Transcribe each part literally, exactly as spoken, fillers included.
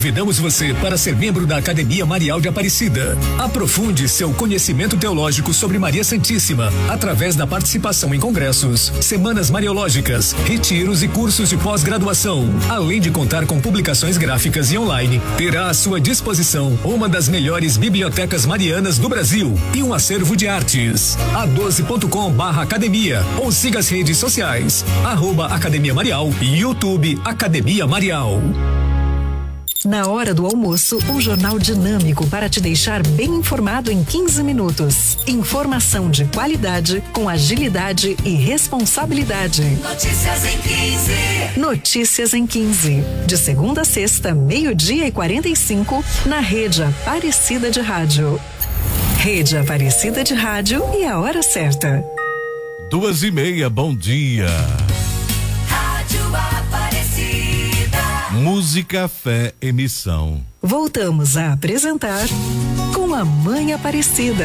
Convidamos você para ser membro da Academia Marial de Aparecida. Aprofunde seu conhecimento teológico sobre Maria Santíssima através da participação em congressos, semanas mariológicas, retiros e cursos de pós-graduação. Além de contar com publicações gráficas e online, terá à sua disposição uma das melhores bibliotecas marianas do Brasil e um acervo de artes. a doze ponto com barra academia ou siga as redes sociais, arroba Academia Marial e YouTube Academia Marial. Na hora do almoço, um jornal dinâmico para te deixar bem informado em quinze minutos. Informação de qualidade, com agilidade e responsabilidade. Notícias em quinze. Notícias em quinze. De segunda a sexta, meio-dia e quarenta e cinco, na Rede Aparecida de Rádio. Rede Aparecida de Rádio e a hora certa. Duas e meia, bom dia. Rádio Aparecida. Música, fé, emissão. Voltamos a apresentar Com a Mãe Aparecida.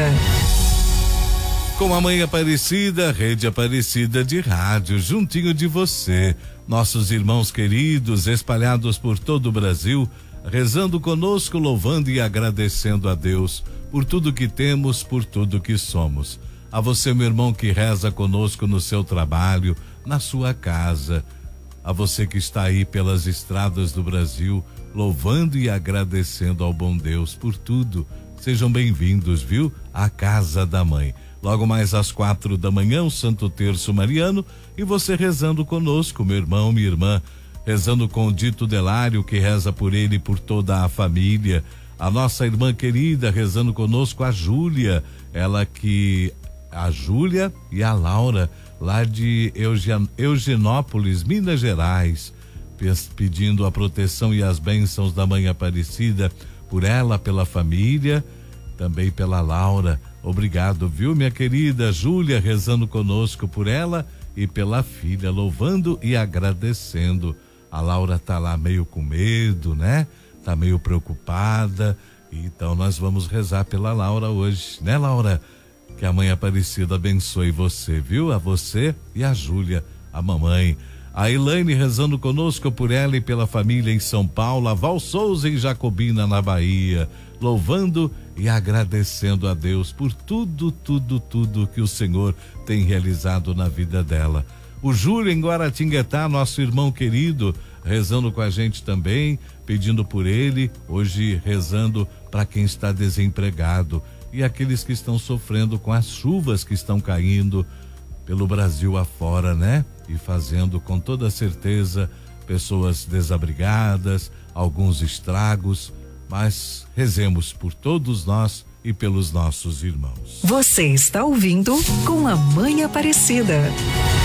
Com a Mãe Aparecida, Rede Aparecida de Rádio, juntinho de você. Nossos irmãos queridos espalhados por todo o Brasil, rezando conosco, louvando e agradecendo a Deus por tudo que temos, por tudo que somos. A você, meu irmão, que reza conosco no seu trabalho, na sua casa. A você que está aí pelas estradas do Brasil, louvando e agradecendo ao bom Deus por tudo. Sejam bem-vindos, viu? À Casa da Mãe. Logo mais às quatro da manhã, o Santo Terço Mariano, e você rezando conosco, meu irmão, minha irmã, rezando com o Dito Delário, que reza por ele e por toda a família. A nossa irmã querida rezando conosco, a Júlia, ela que... a Júlia e a Laura, lá de Eugen, Eugenópolis, Minas Gerais, pedindo a proteção e as bênçãos da Mãe Aparecida por ela, pela família, também pela Laura. Obrigado, viu, minha querida Júlia, rezando conosco por ela e pela filha, louvando e agradecendo. A Laura tá lá meio com medo, né? Tá meio preocupada, então nós vamos rezar pela Laura hoje, né, Laura? Que a Mãe Aparecida abençoe você, viu? A você e a Júlia, a mamãe. A Elaine rezando conosco por ela e pela família em São Paulo. A Val Souza em Jacobina, na Bahia. Louvando e agradecendo a Deus por tudo, tudo, tudo que o Senhor tem realizado na vida dela. O Júlio em Guaratinguetá, nosso irmão querido, rezando com a gente também, pedindo por ele. Hoje rezando para quem está desempregado. E aqueles que estão sofrendo com as chuvas que estão caindo pelo Brasil afora, né? E fazendo com toda certeza pessoas desabrigadas, alguns estragos, mas rezemos por todos nós e pelos nossos irmãos. Você está ouvindo Com a Mãe Aparecida.